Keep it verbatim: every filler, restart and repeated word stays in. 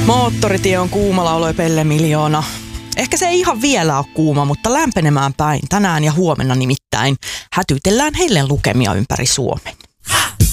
Moottoritie on kuuma, lauloi Pelle Miljoona. Ehkä se ei ihan vielä ole kuuma, mutta lämpenemään päin. Tänään ja huomenna nimittäin hätytellään heille lukemia ympäri Suomen.